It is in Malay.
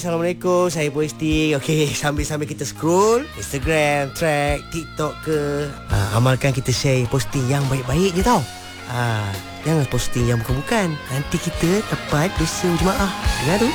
Assalamualaikum, saya posting. Okey, sambil-sambil kita scroll Instagram, track, TikTok ke, amalkan kita share posting yang baik-baik je tau. Jangan posting yang bukan-bukan. Nanti kita dapat dosa berjemaah. Dengar tu.